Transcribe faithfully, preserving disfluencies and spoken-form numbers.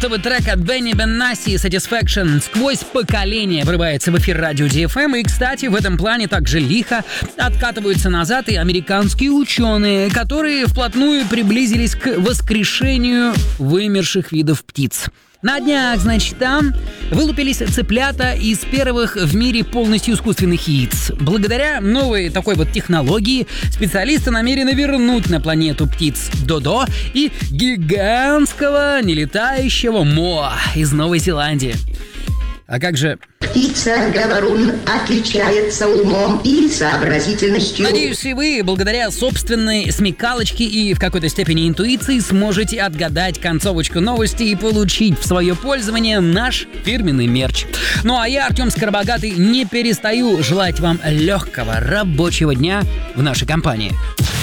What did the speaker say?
Новый трек от Бенни Бенасси Satisfaction сквозь поколение врывается в эфир радио ди эф эм. И, кстати, в этом плане также лихо откатываются назад и американские ученые, которые вплотную приблизились к воскрешению вымерших видов птиц. На днях, значит, там вылупились цыплята из первых в мире полностью искусственных яиц. Благодаря новой такой вот технологии специалисты намерены вернуть на планету птиц Додо и гигантского нелетающего Моа из Новой Зеландии. А как же... Птица-говорун отличается умом и сообразительностью. Надеюсь, и вы, благодаря собственной смекалочке и в какой-то степени интуиции, сможете отгадать концовочку новости и получить в свое пользование наш фирменный мерч. Ну а я, Артем Скоробогатый, не перестаю желать вам легкого рабочего дня в нашей компании.